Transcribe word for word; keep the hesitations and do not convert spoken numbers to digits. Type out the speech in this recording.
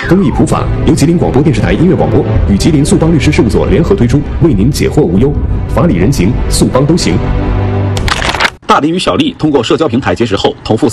公益普法由吉林广播电视台音乐广播与吉林速帮律师事务所联合推出，为您解惑无忧，法理人情，速帮都行。 大林与小丽通过社交平台结识后，同赴